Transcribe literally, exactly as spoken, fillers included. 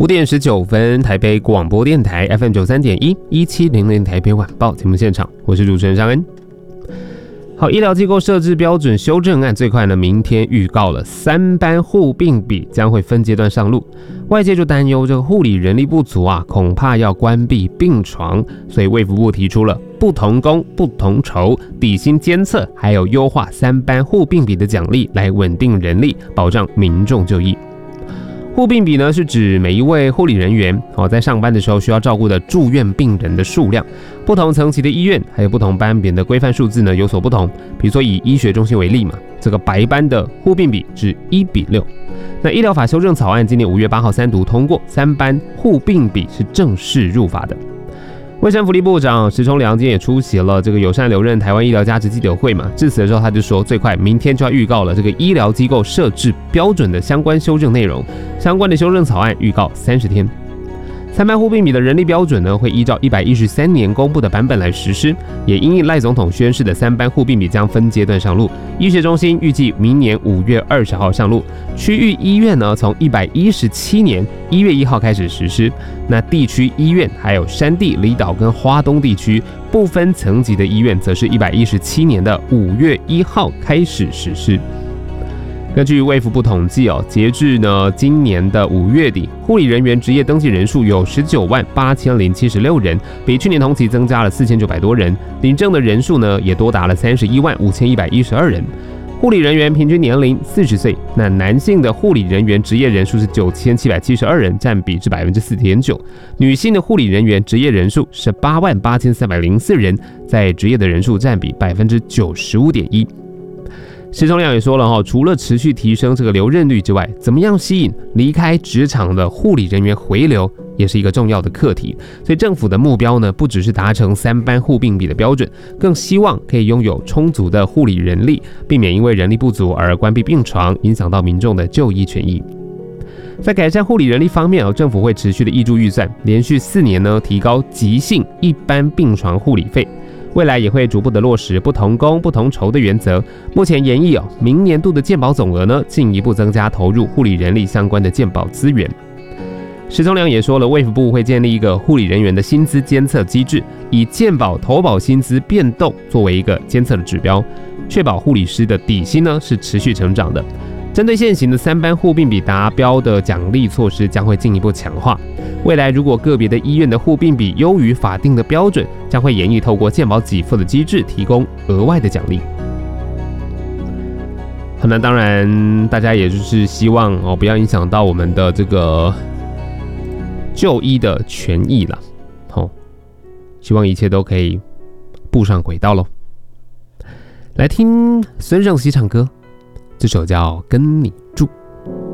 五点十九分，台北广播电台 F M 九三点一一七零零台北晚报节目现场，我是主持人尚恩。好，医疗机构设置标准修正案最快呢，明天预告了三班护病比将会分阶段上路。外界就担忧这个护理人力不足啊，恐怕要关闭病床，所以卫福部提出了不同工不同酬、底薪监测，还有优化三班护病比的奖励，来稳定人力，保障民众就医。护病比呢，是指每一位护理人员哦，在上班的时候需要照顾的住院病人的数量。不同层级的医院还有不同班别的规范数字呢有所不同。比如说以医学中心为例嘛，这个白班的护病比是一比六。那医疗法修正草案今年五月八号三读通过，三班护病比是正式入法的。卫生福利部长石崇良今天也出席了这个友善留任台湾医疗价值记者会嘛，致辞的时候他就说，最快明天就要预告了这个医疗机构设置标准的相关修正内容，相关的修正草案预告三十天。三班护病比的人力标准呢，会依照一百一十三年公布的版本来实施，也因应赖总统宣示的三班护病比将分阶段上路。医学中心预计明年五月二十号上路，区域医院呢从一百一十七年一月一号开始实施。那地区医院还有山地、离岛跟花东地区不分层级的医院，则是一百一十七年的五月一号开始实施。根据卫福部统计哦，截至呢今年的五月底，护理人员职业登记人数有十九万八千零七十六人，比去年同期增加了四千九百多人，领证的人数呢也多达了三十一万五千一百一十二人。护理人员平均年龄四十岁，那男性的护理人员职业人数是九千七百七十二人，占比是百分之四点九；女性的护理人员职业人数是八万八千三百零四人，在职业的人数占比百分之九十五点一。石崇良也说了，除了持续提升这个留任率之外，怎么样吸引离开职场的护理人员回流，也是一个重要的课题。所以政府的目标呢，不只是达成三班护病比的标准，更希望可以拥有充足的护理人力，避免因为人力不足而关闭病床，影响到民众的就医权益。在改善护理人力方面，政府会持续的挹注预算，连续四年呢提高急性一般病床护理费。未来也会逐步的落实不同工不同酬的原则。目前研议哦，明年度的健保总额呢，进一步增加投入护理人力相关的健保资源。石崇良也说了，卫福部会建立一个护理人员的薪资监测机制，以健保投保薪资变动作为一个监测的指标，确保护理师的底薪呢是持续成长的。针对现行的三班护病比达标的奖励措施将会进一步强化。未来如果个别的医院的护病比优于法定的标准，将会研议透过健保给付的机制提供额外的奖励。好，那当然大家也就是希望哦，不要影响到我们的这个就医的权益啦。好，希望一切都可以步上轨道咯。来听孙盛熙唱歌，这首叫《跟你住》。